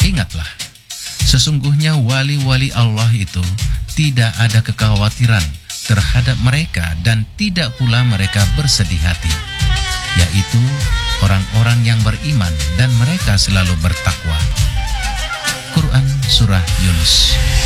Ingatlah, sesungguhnya wali-wali Allah itu tidak ada kekhawatiran terhadap mereka dan tidak pula mereka bersedih hati, yaitu orang-orang yang beriman dan mereka selalu bertakwa. Quran Surah Yunus.